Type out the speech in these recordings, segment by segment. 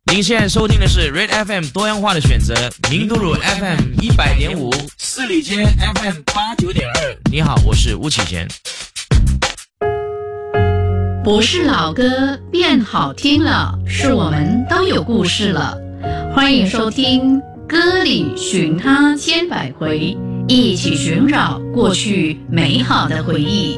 您现在收听的是 Red FM 多样化的选择，明都鲁 FM 100.5，四里街 FM 89.2。你好，我是巫启贤。 不是老歌变好听了，是我们都有故事了。欢迎收听歌里寻他千百回，一起寻找过去美好的回忆。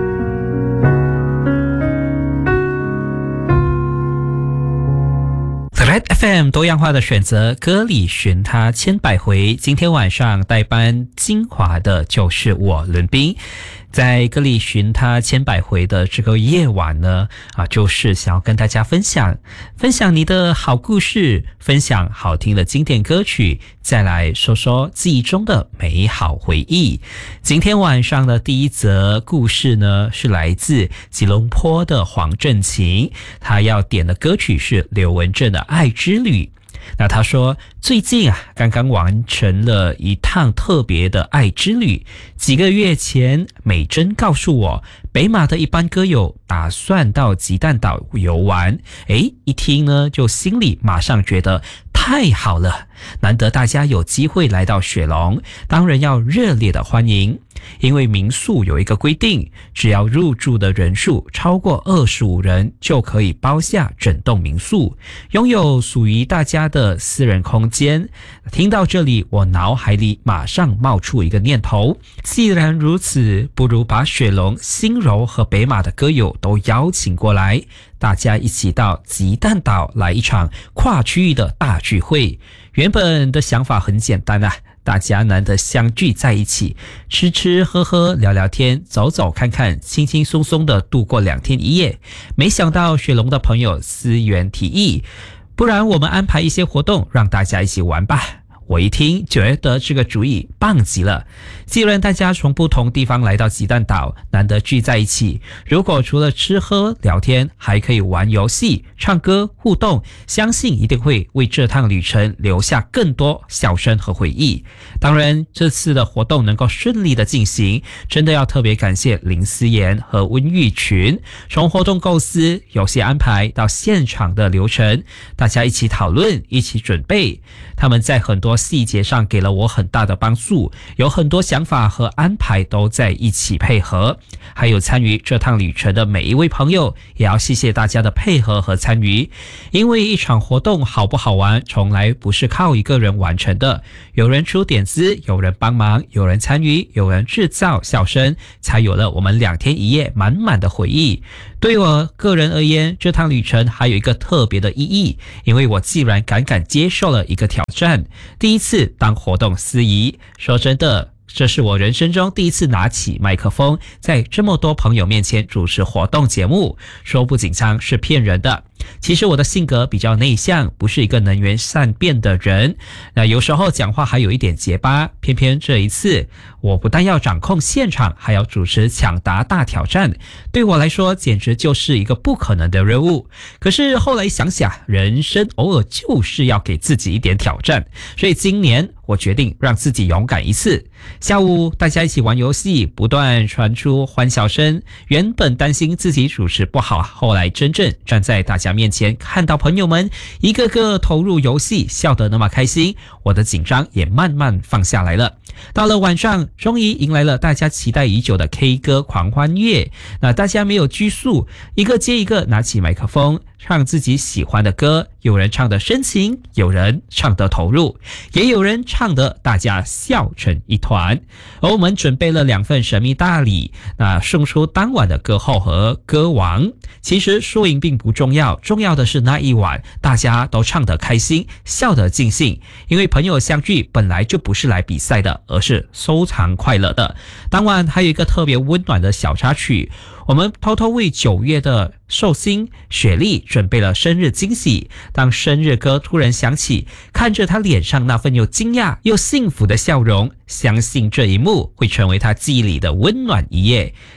Red FM 多样化的选择，歌里寻他千百回。今天晚上代班精华的就是我伦彬。在歌里寻他千百回的这个夜晚呢，就是想要跟大家分享你的好故事，分享好听的经典歌曲，再来说说记忆中的美好回忆。今天晚上的第一则故事呢，是来自吉隆坡的黄振琴，他要点的歌曲是刘文正的《爱之旅》。那他说最近刚刚完成了一趟特别的爱之旅。几个月前美珍告诉我，北马的一班歌友打算到鸡蛋岛游玩。一听呢，就心里马上觉得太好了，难得大家有机会来到雪隆，当然要热烈的欢迎。因为民宿有一个规定，只要入住的人数超过25人，就可以包下整栋民宿，拥有属于大家的私人空间。听到这里，我脑海里马上冒出一个念头，既然如此，不如把雪隆、新柔和北马的歌友都邀请过来，大家一起到鸡蛋岛来一场跨区域的大聚会。原本的想法很简单大家难得相聚在一起，吃吃喝喝聊聊天，走走看看，轻轻松松的度过2天1夜。没想到雪隆的朋友思源提议，不然我们安排一些活动让大家一起玩吧。我一听觉得这个主意棒极了，既然大家从不同地方来到鸡蛋岛，难得聚在一起，如果除了吃喝聊天，还可以玩游戏、唱歌互动，相信一定会为这趟旅程留下更多笑声和回忆。当然这次的活动能够顺利的进行，真的要特别感谢林思妍和温玉群，从活动构思、游戏安排到现场的流程，大家一起讨论，一起准备，他们在很多细节上给了我很大的帮助，有很多想法和安排都在一起配合。还有参与这趟旅程的每一位朋友，也要谢谢大家的配合和参与。因为一场活动好不好玩，从来不是靠一个人完成的，有人出点子，有人帮忙，有人参与，有人制造笑声，才有了我们2天1夜满满的回忆。对我个人而言，这趟旅程还有一个特别的意义，因为我既然敢接受了一个挑战，第一次当活动司仪。说真的，这是我人生中第一次拿起麦克风，在这么多朋友面前主持活动节目，说不紧张是骗人的。其实我的性格比较内向，不是一个能言善辩的人，那有时候讲话还有一点结巴，偏偏这一次我不但要掌控现场，还要主持抢答大挑战，对我来说简直就是一个不可能的任务。可是后来想想，人生偶尔就是要给自己一点挑战，所以今年我决定让自己勇敢一次。下午大家一起玩游戏，不断传出欢笑声，原本担心自己主持不好，后来真正站在大家面前，看到朋友们一个个投入游戏，笑得那么开心，我的紧张也慢慢放下来了。到了晚上，终于迎来了大家期待已久的 K 歌狂欢夜。那大家没有拘束，一个接一个拿起麦克风，唱自己喜欢的歌，有人唱得深情，有人唱得投入，也有人唱得大家笑成一团。而我们准备了2份神秘大礼，那送出当晚的歌后和歌王。其实输赢并不重要，重要的是那一晚大家都唱得开心，笑得尽兴。因为朋友相聚本来就不是来比赛的，而是收藏快乐的。当晚还有一个特别温暖的小插曲，我们偷偷为9月的寿星雪莉准备了生日惊喜。当生日歌突然响起，看着她脸上那份又惊讶又幸福的笑容，相信这一幕会成为她记忆里的温暖一夜。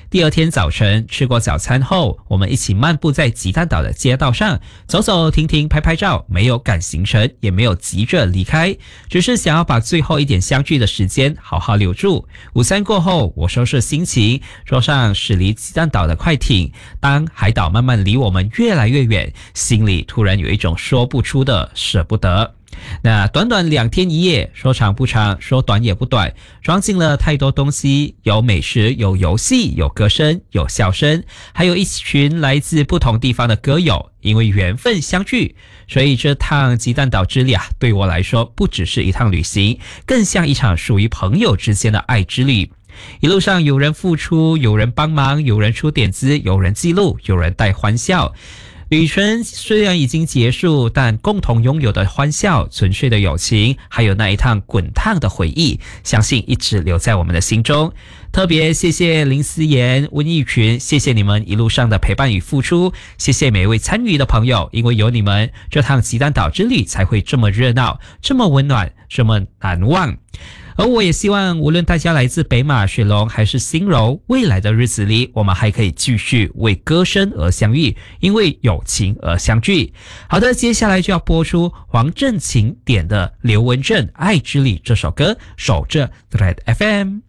第二天早晨吃过早餐后，我们一起漫步在鸡蛋岛的街道上，走走停停拍拍照，没有赶行程，也没有急着离开，只是想要把最后一点相聚的时间好好留住。午餐过后，我收拾心情，坐上驶离鸡蛋岛的快艇，当海岛慢慢离我们越来越远，心里突然有一种说不出的舍不得。那短短2天1夜，说长不长，说短也不短，装进了太多东西，有美食，有游戏，有歌声，有笑声，还有一群来自不同地方的歌友，因为缘分相聚，所以这趟鸡蛋岛之旅对我来说不只是一趟旅行，更像一场属于朋友之间的爱之旅。一路上有人付出，有人帮忙，有人出点子，有人记录，有人带欢笑。旅程虽然已经结束，但共同拥有的欢笑、纯粹的友情，还有那一趟滚烫的回忆，相信一直留在我们的心中。特别谢谢林思妍、温义群，谢谢你们一路上的陪伴与付出，谢谢每一位参与的朋友，因为有你们，这趟鸡蛋岛之旅才会这么热闹，这么温暖，这么难忘。而我也希望无论大家来自北马、雪隆还是新柔，未来的日子里我们还可以继续为歌声而相遇，因为友情而相聚。好的，接下来就要播出黄振琴点的刘文正《爱之里》这首歌，守着 Red FM。